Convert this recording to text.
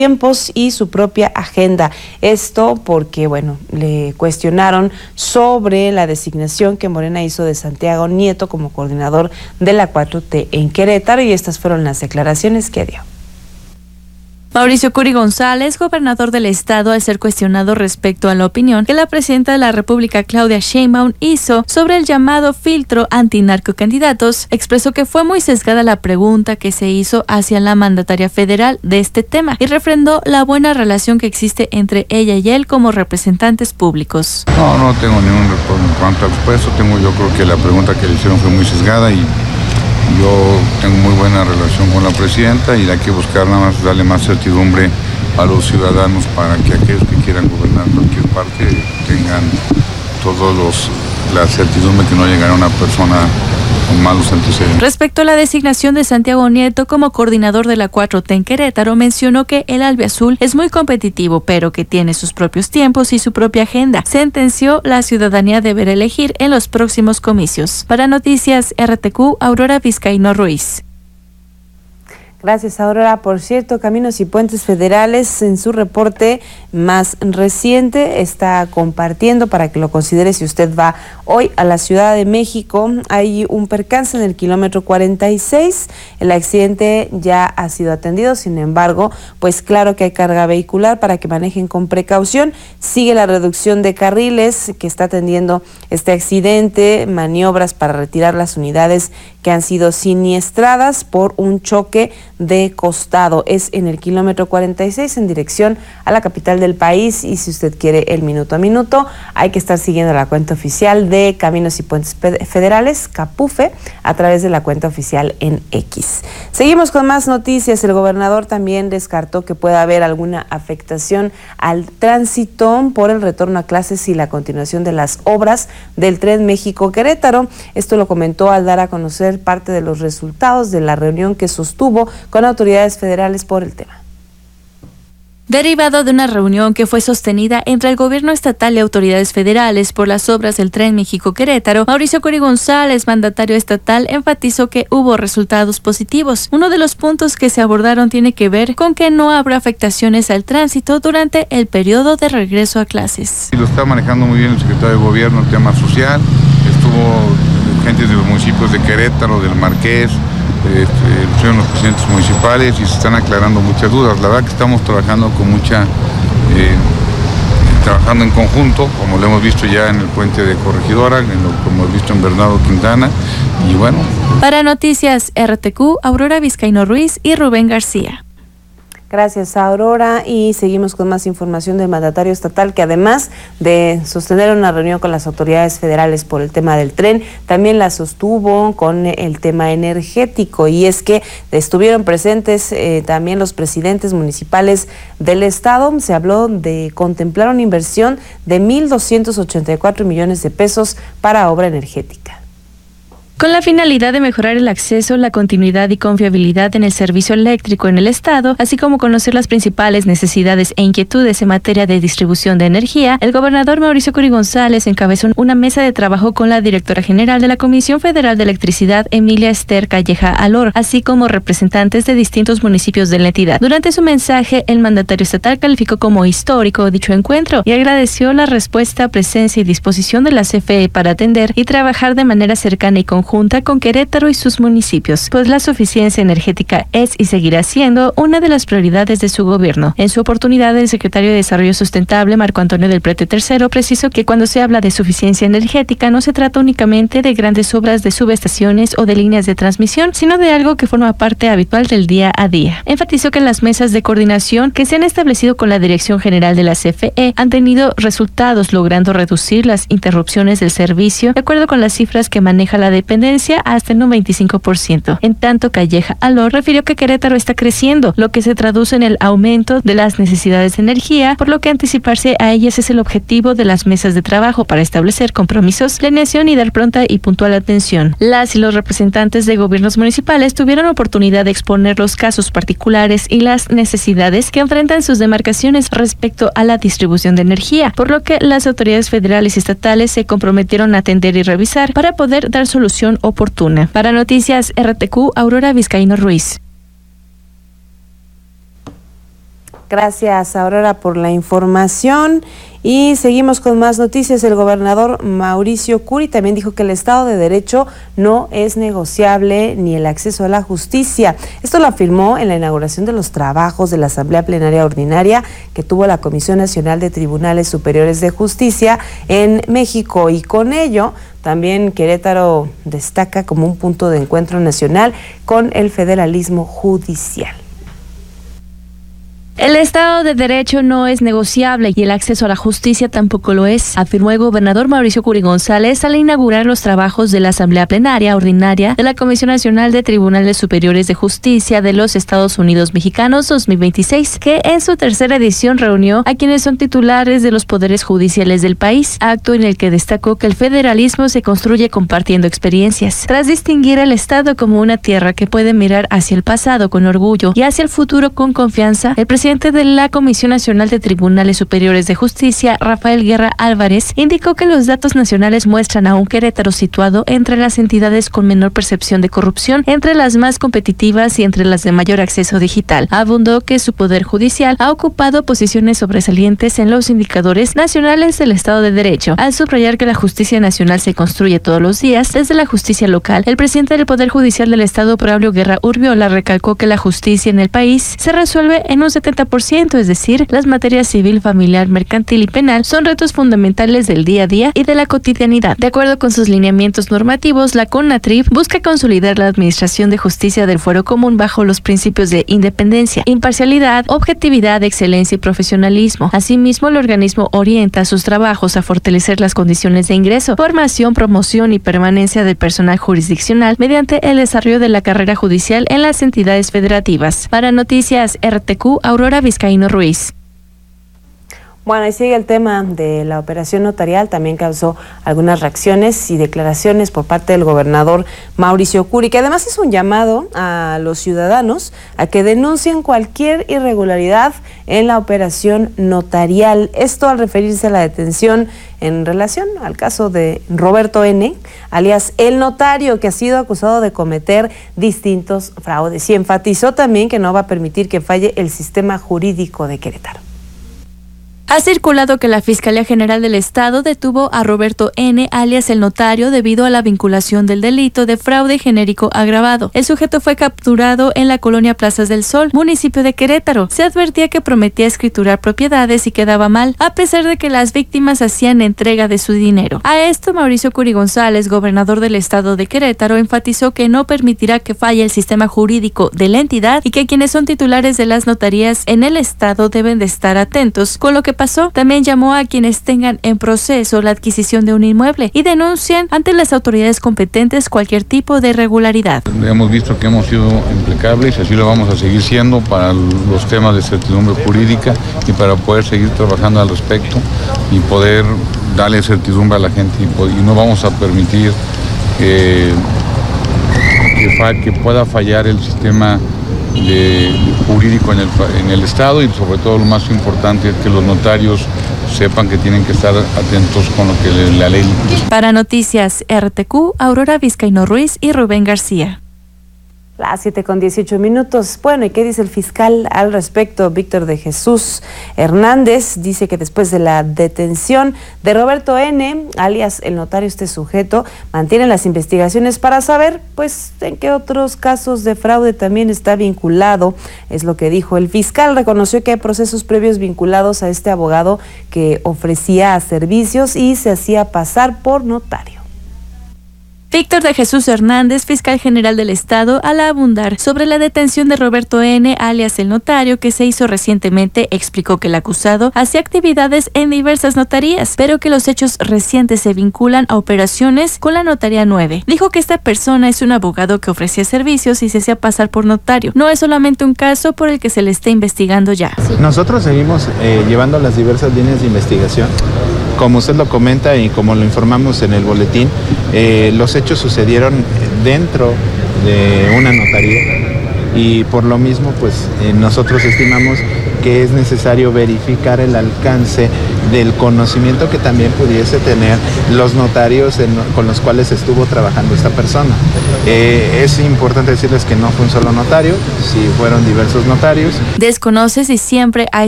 tiempos y su propia agenda. Esto porque, le cuestionaron sobre la designación que Morena hizo de Santiago Nieto como coordinador de la 4T en Querétaro, y estas fueron las declaraciones que dio. Mauricio Curi González, gobernador del estado, al ser cuestionado respecto a la opinión que la presidenta de la República, Claudia Sheinbaum, hizo sobre el llamado filtro antinarcocandidatos, expresó que fue muy sesgada la pregunta que se hizo hacia la mandataria federal de este tema y refrendó la buena relación que existe entre ella y él como representantes públicos. No tengo ningún retorno en cuanto al puesto. Yo creo que la pregunta que le hicieron fue muy sesgada y yo tengo muy buena relación con la presidenta y hay que buscar nada más darle más certidumbre a los ciudadanos para que aquellos que quieran gobernar cualquier parte tengan la certidumbre que no llegará una persona con malos antecedentes. Respecto a la designación de Santiago Nieto como coordinador de la 4T en Querétaro, mencionó que el albiazul es muy competitivo, pero que tiene sus propios tiempos y su propia agenda. Sentenció: la ciudadanía deberá elegir en los próximos comicios. Para Noticias RTQ, Aurora Vizcaíno Ruiz. Gracias, Aurora. Por cierto, Caminos y Puentes Federales, en su reporte más reciente, está compartiendo para que lo considere si usted va hoy a la Ciudad de México. Hay un percance en el kilómetro 46. El accidente ya ha sido atendido, sin embargo, pues claro que hay carga vehicular para que manejen con precaución. Sigue la reducción de carriles que está atendiendo este accidente, maniobras para retirar las unidades que han sido siniestradas por un choque de costado. Es en el kilómetro 46 en dirección a la capital del país, y si usted quiere el minuto a minuto, hay que estar siguiendo la cuenta oficial de Caminos y Puentes Federales, Capufe, a través de la cuenta oficial en X. Seguimos con más noticias. El gobernador también descartó que pueda haber alguna afectación al tránsito por el retorno a clases y la continuación de las obras del Tren México-Querétaro. Esto lo comentó al dar a conocer parte de los resultados de la reunión que sostuvo con autoridades federales por el tema. Derivado de una reunión que fue sostenida entre el gobierno estatal y autoridades federales por las obras del Tren México-Querétaro, Mauricio Curi González, mandatario estatal, enfatizó que hubo resultados positivos. Uno de los puntos que se abordaron tiene que ver con que no habrá afectaciones al tránsito durante el periodo de regreso a clases. Lo está manejando muy bien el secretario de Gobierno, el tema social. Estuvo gente de los municipios de Querétaro, del Marqués, fueron los presidentes municipales y se están aclarando muchas dudas. La verdad que estamos trabajando trabajando en conjunto, como lo hemos visto ya en el puente de Corregidora, como hemos visto en Bernardo Quintana, y bueno. Para Noticias RTQ, Aurora Vizcaíno Ruiz y Rubén García. Gracias, Aurora, y seguimos con más información del mandatario estatal, que además de sostener una reunión con las autoridades federales por el tema del tren, también la sostuvo con el tema energético, y es que estuvieron presentes también los presidentes municipales del estado. Se habló de contemplar una inversión de 1,284 millones de pesos para obra energética. Con la finalidad de mejorar el acceso, la continuidad y confiabilidad en el servicio eléctrico en el estado, así como conocer las principales necesidades e inquietudes en materia de distribución de energía, el gobernador Mauricio Curi González encabezó una mesa de trabajo con la directora general de la Comisión Federal de Electricidad, Emilia Esther Calleja Alor, así como representantes de distintos municipios de la entidad. Durante su mensaje, el mandatario estatal calificó como histórico dicho encuentro y agradeció la respuesta, presencia y disposición de la CFE para atender y trabajar de manera cercana y conjunta con Querétaro y sus municipios, pues la suficiencia energética es y seguirá siendo una de las prioridades de su gobierno. En su oportunidad, el secretario de Desarrollo Sustentable, Marco Antonio del Prete III, precisó que cuando se habla de suficiencia energética no se trata únicamente de grandes obras de subestaciones o de líneas de transmisión, sino de algo que forma parte habitual del día a día. Enfatizó que las mesas de coordinación que se han establecido con la Dirección General de la CFE han tenido resultados, logrando reducir las interrupciones del servicio de acuerdo con las cifras que maneja la dependencia hasta en un 25%. En tanto, Calleja Alor refirió que Querétaro está creciendo, lo que se traduce en el aumento de las necesidades de energía, por lo que anticiparse a ellas es el objetivo de las mesas de trabajo para establecer compromisos, planeación y dar pronta y puntual atención. Las y los representantes de gobiernos municipales tuvieron oportunidad de exponer los casos particulares y las necesidades que enfrentan sus demarcaciones respecto a la distribución de energía, por lo que las autoridades federales y estatales se comprometieron a atender y revisar para poder dar solución oportuna. Para Noticias RTQ, Aurora Vizcaíno Ruiz. Gracias, Aurora, por la información. Y seguimos con más noticias. El gobernador Mauricio Curi también dijo que el Estado de Derecho no es negociable ni el acceso a la justicia. Esto lo afirmó en la inauguración de los trabajos de la Asamblea Plenaria Ordinaria que tuvo la Comisión Nacional de Tribunales Superiores de Justicia en México. Y con ello, también Querétaro destaca como un punto de encuentro nacional con el federalismo judicial. El Estado de Derecho no es negociable y el acceso a la justicia tampoco lo es, afirmó el gobernador Mauricio Curi González al inaugurar los trabajos de la Asamblea Plenaria Ordinaria de la Comisión Nacional de Tribunales Superiores de Justicia de los Estados Unidos Mexicanos 2026, que en su tercera edición reunió a quienes son titulares de los poderes judiciales del país, acto en el que destacó que el federalismo se construye compartiendo experiencias. Tras distinguir al Estado como una tierra que puede mirar hacia el pasado con orgullo y hacia el futuro con confianza, el presidente de la Comisión Nacional de Tribunales Superiores de Justicia, Rafael Guerra Álvarez, indicó que los datos nacionales muestran a un Querétaro situado entre las entidades con menor percepción de corrupción, entre las más competitivas y entre las de mayor acceso digital. Abundó que su poder judicial ha ocupado posiciones sobresalientes en los indicadores nacionales del Estado de Derecho. Al subrayar que la justicia nacional se construye todos los días desde la justicia local, el presidente del Poder Judicial del Estado, Braulio Guerra Urbiola, recalcó que la justicia en el país se resuelve en un 70%, es decir, las materias civil, familiar, mercantil y penal son retos fundamentales del día a día y de la cotidianidad. De acuerdo con sus lineamientos normativos, la CONATRIB busca consolidar la administración de justicia del fuero común bajo los principios de independencia, imparcialidad, objetividad, excelencia y profesionalismo. Asimismo, el organismo orienta sus trabajos a fortalecer las condiciones de ingreso, formación, promoción y permanencia del personal jurisdiccional mediante el desarrollo de la carrera judicial en las entidades federativas. Para Noticias RTQ, Aurora Vizcaíno Ruiz. Bueno, y sigue el tema de la operación notarial, también causó algunas reacciones y declaraciones por parte del gobernador Mauricio Curi, que además hizo un llamado a los ciudadanos a que denuncien cualquier irregularidad en la operación notarial. Esto al referirse a la detención en relación al caso de Roberto N., alias el notario, que ha sido acusado de cometer distintos fraudes. Y enfatizó también que no va a permitir que falle el sistema jurídico de Querétaro. Ha circulado que la Fiscalía General del Estado detuvo a Roberto N., alias el notario, debido a la vinculación del delito de fraude genérico agravado. El sujeto fue capturado en la colonia Plazas del Sol, municipio de Querétaro. Se advertía que prometía escriturar propiedades y quedaba mal, a pesar de que las víctimas hacían entrega de su dinero. A esto, Mauricio Curi González, gobernador del Estado de Querétaro, enfatizó que no permitirá que falle el sistema jurídico de la entidad y que quienes son titulares de las notarías en el Estado deben de estar atentos con lo que pasó. También llamó a quienes tengan en proceso la adquisición de un inmueble y denuncien ante las autoridades competentes cualquier tipo de irregularidad. Hemos visto que hemos sido impecables y así lo vamos a seguir siendo para los temas de certidumbre jurídica y para poder seguir trabajando al respecto y poder darle certidumbre a la gente y no vamos a permitir que pueda fallar el sistema jurídico en el Estado y sobre todo lo más importante es que los notarios sepan que tienen que estar atentos con lo que la ley. Para Noticias RTQ, Aurora Vizcaíno Ruiz y Rubén García. Las 7:18. Bueno, ¿y qué dice el fiscal al respecto? Víctor de Jesús Hernández dice que después de la detención de Roberto N., alias el notario, este sujeto, mantienen las investigaciones para saber, pues, en qué otros casos de fraude también está vinculado. Es lo que dijo el fiscal. Reconoció que hay procesos previos vinculados a este abogado que ofrecía servicios y se hacía pasar por notario. Víctor de Jesús Hernández, fiscal general del Estado, al abundar sobre la detención de Roberto N., alias el notario, que se hizo recientemente, explicó que el acusado hacía actividades en diversas notarías, pero que los hechos recientes se vinculan a operaciones con la Notaría 9. Dijo que esta persona es un abogado que ofrecía servicios y se hacía pasar por notario. No es solamente un caso por el que se le está investigando ya. Nosotros seguimos llevando las diversas líneas de investigación. Como usted lo comenta y como lo informamos en el boletín, los hechos sucedieron dentro de una notaría y por lo mismo pues nosotros estimamos que es necesario verificar el alcance del conocimiento que también pudiese tener los notarios con los cuales estuvo trabajando esta persona. Es importante decirles que no fue un solo notario, sí fueron diversos notarios. Desconoce si siempre hay